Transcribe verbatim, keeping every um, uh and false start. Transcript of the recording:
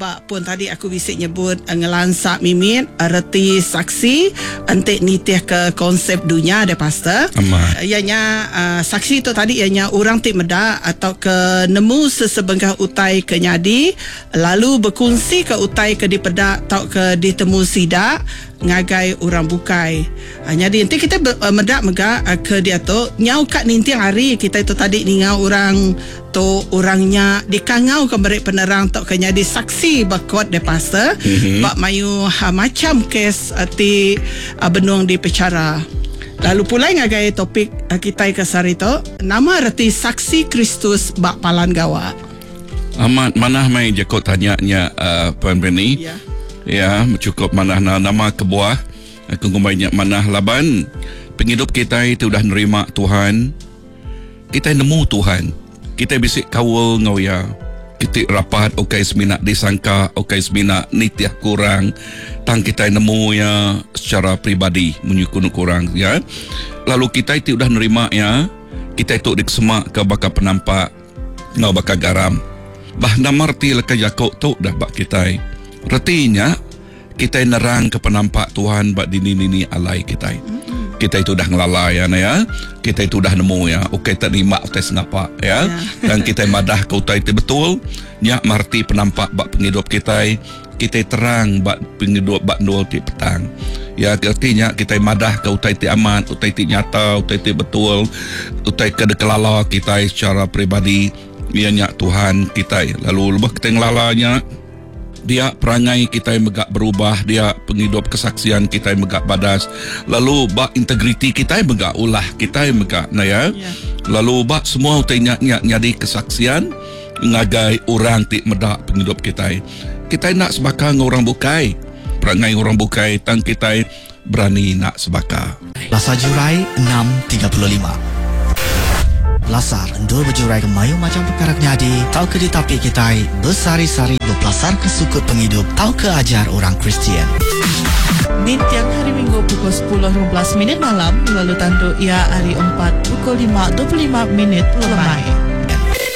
bak pun tadi aku bisik nyebut uh, ngelansak mimit erti saksi entik nitih ke konsep dunia ada pastor. Uh, ianya uh, saksi tu tadi ianya orang tik medak atau ke nemu sesebengkah utai ke nyadi lalu berkongsi ke utai ke dipedak atau ke ditemu sidak ngagai orang bukai. Uh, jadi nanti kita ber, uh, medak megak uh, ke dia tu nyau kat ninting hari kita itu tadi ningau orang tu orangnya dikangau ke mereka penerang tok ke nyadi saksi bakot de pastor mm-hmm. bak mayu ha, macam kes ati uh, benung di pecara. Lalu pula ngagai topik uh, kita ke sari tu nama reti saksi Kristus bak palan gawa. Amat manah mai jakot tanyanya uh, Puan Benny. Ya. Ya, cukup manah nama kebuah aku ngomongnya manah laban penghidup kita itu dah nerima Tuhan. Kita nemu Tuhan. Kita bisik kawal ngawya. Kita rapat okay semina disangka okay semina nitiah kurang tang kita nemu ya secara pribadi menyukun kurang ya. Lalu kita itu dah nerima ya. Kita itu dikesemak ke bakal penampak ngau bakal garam. Bah namarti leka yakok tu dah bak kita. Retinya kita nerang ke penampak Tuhan bak dini-nini alai kita. Kita itu dah ngelalai ya, ya. Kita itu dah nemu ya. Okey tak terima tes ngapa ya. Dan kita madah kau tahu itu betul. Nyak marti penampak bak penghidup kita. Kita terang bak penghidup bak nol di petang. Ya artinya kita madah kau tahu itu aman, kau tahu itu nyata, kau tahu itu betul, kau tahu kedekelala kita secara pribadi. Ya nyak Tuhan kita. Lalu lepas kita ngelalanya. Dia perangai kita yang megak berubah, dia penghidup kesaksian kita yang megak badas, lalu bak integriti kita yang megak ulah kita yang megak nah ya. Yeah. Lalu bak semua utainya nyadi kesaksian ngagai orang tik medak penghidup kita. Kita nak sebaka dengan orang bukai, perangai orang bukai tang kita berani nak sebaka. Lasar Jurai enam tiga puluh lima. Lasar endul berjurai ke mayu macam perkara nyadi tau ke di tapi kita bersari-sari berpelasar ke sukut penghidup tau ke ajar orang Kristian. Di tiap hari Minggu pukul sepuluh lima belas minit malam lalu tandu ia hari empat pukul lima dua puluh lima minit lemai.